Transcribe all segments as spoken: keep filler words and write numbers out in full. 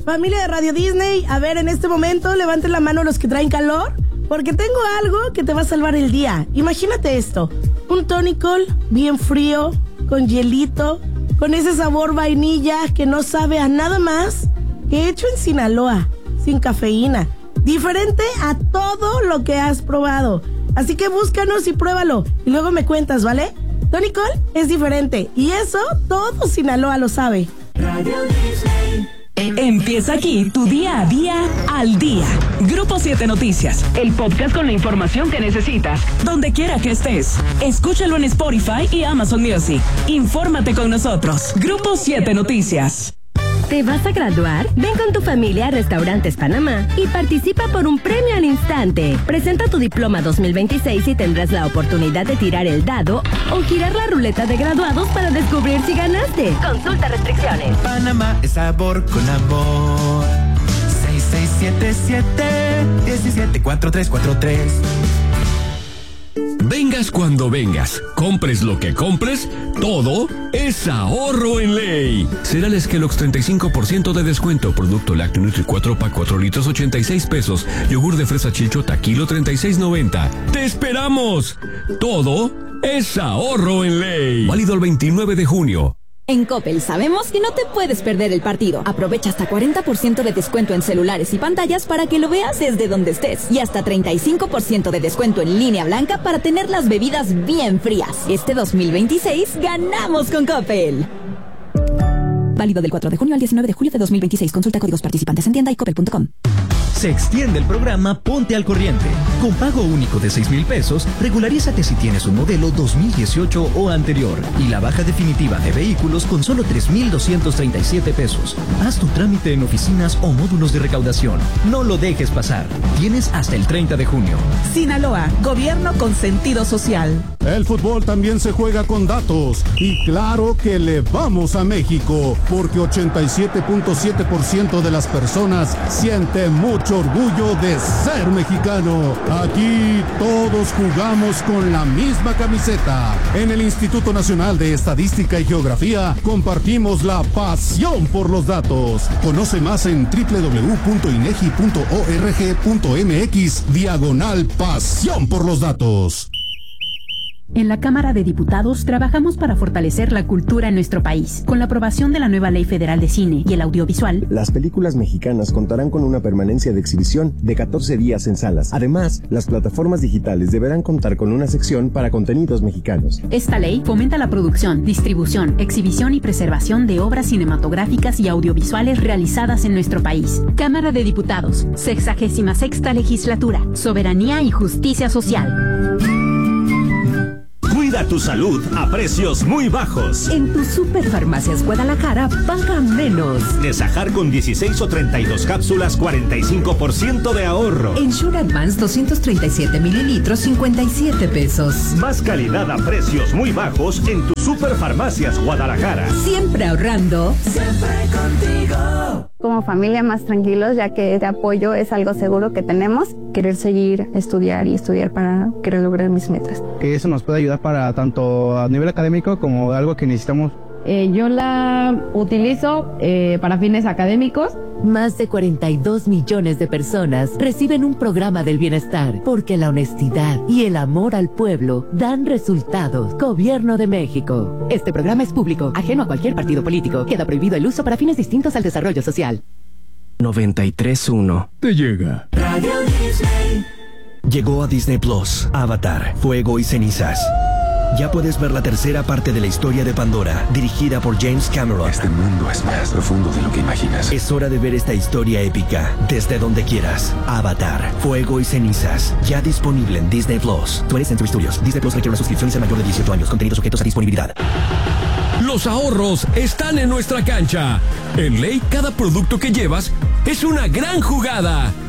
Familia de Radio Disney, a ver, en este momento levanten la mano los que traen calor, porque tengo algo que te va a salvar el día. Imagínate esto, un tonicol bien frío, con hielito, con ese sabor vainilla que no sabe a nada más que hecho en Sinaloa, sin cafeína, diferente a todo lo que has probado. Así que búscanos y pruébalo, y luego me cuentas, ¿vale? Tonicol es diferente, y eso todo Sinaloa lo sabe. Radio Disney. Empieza aquí tu día a día al día. Grupo siete Noticias, el podcast con la información que necesitas, donde quiera que estés. Escúchalo en Spotify y Amazon Music. Infórmate con nosotros. Grupo siete Noticias. ¿Te vas a graduar? Ven con tu familia a Restaurantes Panamá y participa por un premio al instante. Presenta tu diploma dos mil veintiséis y tendrás la oportunidad de tirar el dado o girar la ruleta de graduados para descubrir si ganaste. Consulta restricciones. Panamá es sabor con amor. seis seis siete siete, uno siete cuatro tres cuatro tres. Vengas cuando vengas, compres lo que compres, todo es ahorro en ley. Cereales Kellogg's treinta y cinco por ciento de descuento, producto lácteo Nutri cuatro pack cuatro litros ochenta y seis pesos, yogur de fresa Chilchota kilo treinta y seis noventa. ¡Te esperamos! Todo es ahorro en ley. Válido el veintinueve de junio. En Coppel sabemos que no te puedes perder el partido. Aprovecha hasta cuarenta por ciento de descuento en celulares y pantallas para que lo veas desde donde estés. Y hasta treinta y cinco por ciento de descuento en línea blanca para tener las bebidas bien frías. Este dos mil veintiséis ganamos con Coppel. Válido del cuatro de junio al diecinueve de julio de dos mil veintiséis. Consulta códigos participantes en tienda y coppel punto com. Se extiende el programa Ponte al Corriente. Con pago único de seis mil pesos, regularízate si tienes un modelo dos mil dieciocho o anterior. Y la baja definitiva de vehículos con solo tres mil doscientos treinta y siete pesos. Haz tu trámite en oficinas o módulos de recaudación. No lo dejes pasar. Tienes hasta el treinta de junio. Sinaloa, gobierno con sentido social. El fútbol también se juega con datos. Y claro que le vamos a México, porque ochenta y siete punto siete por ciento de las personas sienten mucho orgullo de ser mexicano. Aquí todos jugamos con la misma camiseta. En el Instituto Nacional de Estadística y Geografía compartimos la pasión por los datos. Conoce más en doble u doble u doble u punto inegi punto org punto mx diagonal pasión por los datos. En la Cámara de Diputados trabajamos para fortalecer la cultura en nuestro país. Con la aprobación de la nueva Ley Federal de Cine y el Audiovisual, las películas mexicanas contarán con una permanencia de exhibición de catorce días en salas. Además, las plataformas digitales deberán contar con una sección para contenidos mexicanos. Esta ley fomenta la producción, distribución, exhibición y preservación de obras cinematográficas y audiovisuales realizadas en nuestro país. Cámara de Diputados, sexagésima sexta legislatura, soberanía y justicia social. Cuida tu salud a precios muy bajos. En tu Superfarmacias Guadalajara, paga menos. Desajar con dieciséis o treinta y dos cápsulas, cuarenta y cinco por ciento de ahorro. Ensure Advance doscientos treinta y siete mililitros, cincuenta y siete pesos. Más calidad a precios muy bajos en tu Superfarmacias Guadalajara. Siempre ahorrando. Siempre contigo. Como familia más tranquilos, ya que este apoyo es algo seguro que tenemos. Querer seguir, estudiar y estudiar para querer lograr mis metas. Que eso nos puede ayudar para tanto a nivel académico como algo que necesitamos. Eh, yo la utilizo eh, para fines académicos. Más de cuarenta y dos millones de personas reciben un programa del bienestar porque la honestidad y el amor al pueblo dan resultados. Gobierno de México. Este programa es público, ajeno a cualquier partido político. Queda prohibido el uso para fines distintos al desarrollo social. noventa y tres punto uno. Te llega. Radio Disney. Llegó a Disney Plus, Avatar, Fuego y Cenizas. Ya puedes ver la tercera parte de la historia de Pandora, dirigida por James Cameron. Este mundo es más profundo de lo que imaginas. Es hora de ver esta historia épica desde donde quieras. Avatar, Fuego y Cenizas, ya disponible en Disney Plus. twentieth Century Studios. Disney Plus requiere una suscripción y ser mayor de dieciocho años. Contenidos sujetos a disponibilidad. Los ahorros están en nuestra cancha. En Ley, cada producto que llevas es una gran jugada.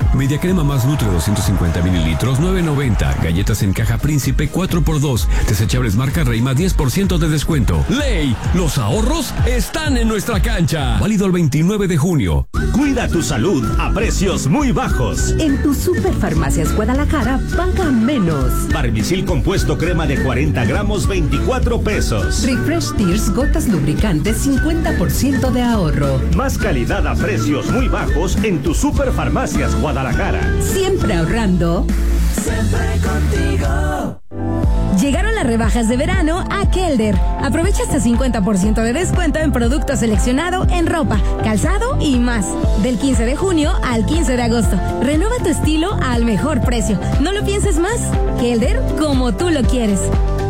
Media crema más Nutre doscientos cincuenta mililitros, nueve noventa. Galletas en caja Príncipe cuatro por dos. Desechables marca Reima, diez por ciento de descuento. ¡Ley! Los ahorros están en nuestra cancha. Válido el veintinueve de junio. Cuida tu salud a precios muy bajos. En tu Superfarmacias Guadalajara, paga menos. Barbicil compuesto crema de cuarenta gramos, veinticuatro pesos. Refresh Tears gotas lubricantes, cincuenta por ciento de ahorro. Más calidad a precios muy bajos en tu Superfarmacias Guadalajara. Siempre ahorrando. Siempre contigo. Llegaron las rebajas de verano a Kelder. Aprovecha hasta cincuenta por ciento de descuento en producto seleccionado en ropa, calzado y más. Del quince de junio al quince de agosto. Renueva tu estilo al mejor precio. No lo pienses más. Kelder, como tú lo quieres.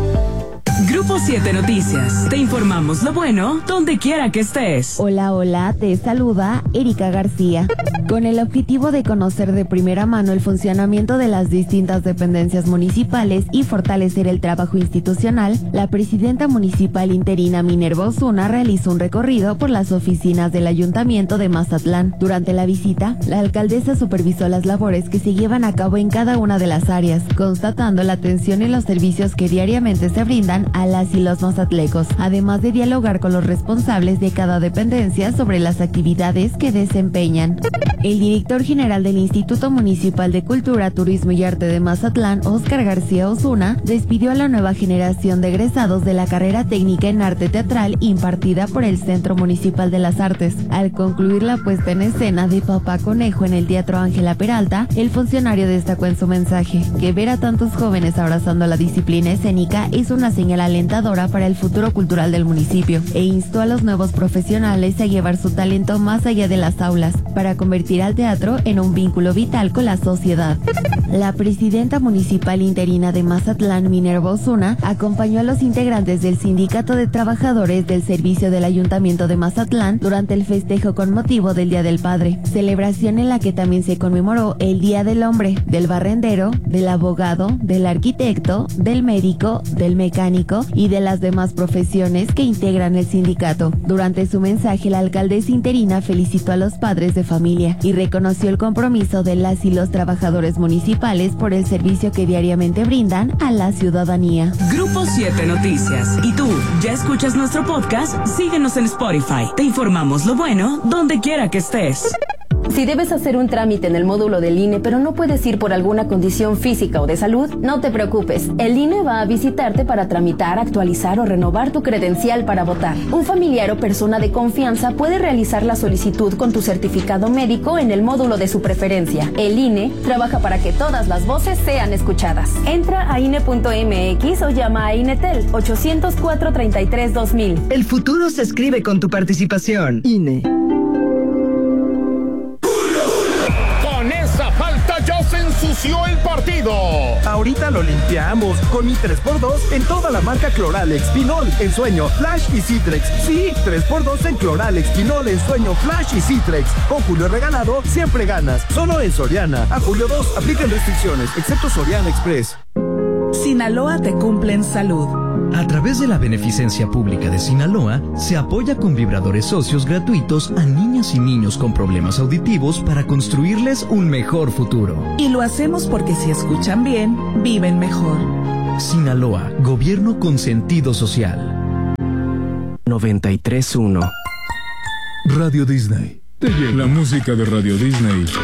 Grupo siete Noticias. Te informamos lo bueno donde quiera que estés. Hola, hola, te saluda Erika García. Con el objetivo de conocer de primera mano el funcionamiento de las distintas dependencias municipales y fortalecer el trabajo institucional, la presidenta municipal interina Minerva Osuna realizó un recorrido por las oficinas del Ayuntamiento de Mazatlán. Durante la visita, la alcaldesa supervisó las labores que se llevan a cabo en cada una de las áreas, constatando la atención y los servicios que diariamente se brindan a las y los mazatlecos, además de dialogar con los responsables de cada dependencia sobre las actividades que desempeñan. El director general del Instituto Municipal de Cultura, Turismo y Arte de Mazatlán, Óscar García Osuna, despidió a la nueva generación de egresados de la carrera técnica en arte teatral impartida por el Centro Municipal de las Artes. Al concluir la puesta en escena de Papá Conejo en el Teatro Ángela Peralta, el funcionario destacó en su mensaje que ver a tantos jóvenes abrazando la disciplina escénica es una señal alentadora para el futuro cultural del municipio, e instó a los nuevos profesionales a llevar su talento más allá de las aulas para convertir al teatro en un vínculo vital con la sociedad. La presidenta municipal interina de Mazatlán, Minerva Osuna, acompañó a los integrantes del Sindicato de Trabajadores del Servicio del Ayuntamiento de Mazatlán durante el festejo con motivo del Día del Padre, celebración en la que también se conmemoró el Día del Hombre, del barrendero, del abogado, del arquitecto, del médico, del mecánico y de las demás profesiones que integran el sindicato. Durante su mensaje, la alcaldesa interina felicitó a los padres de familia y reconoció el compromiso de las y los trabajadores municipales por el servicio que diariamente brindan a la ciudadanía. Grupo siete Noticias. ¿Y tú, ya escuchas nuestro podcast? Síguenos en Spotify. Te informamos lo bueno donde quiera que estés. Si debes hacer un trámite en el módulo del I N E pero no puedes ir por alguna condición física o de salud, no te preocupes. El I N E va a visitarte para tramitar, actualizar o renovar tu credencial para votar. Un familiar o persona de confianza puede realizar la solicitud con tu certificado médico en el módulo de su preferencia. El I N E trabaja para que todas las voces sean escuchadas. Entra a I N E punto M X o llama a INETEL ochocientos cuatro treinta y tres dos mil. El futuro se escribe con tu participación. I N E. Ya se ensució el partido. Ahorita lo limpiamos con mi tres por dos en toda la marca Cloralex, Pinol, Ensueño, Flash y Citrex. Sí, tres por dos en Cloralex, Pinol, Ensueño, Flash y Citrex. Con Julio regalado, siempre ganas. Solo en Soriana. A julio dos, aplican restricciones, excepto Soriana Express. Sinaloa te cumple en salud. A través de la Beneficencia Pública de Sinaloa, se apoya con vibradores socios gratuitos a niñas y niños con problemas auditivos para construirles un mejor futuro. Y lo hacemos porque si escuchan bien, viven mejor. Sinaloa, gobierno con sentido social. noventa y tres punto uno Radio Disney. La música de Radio Disney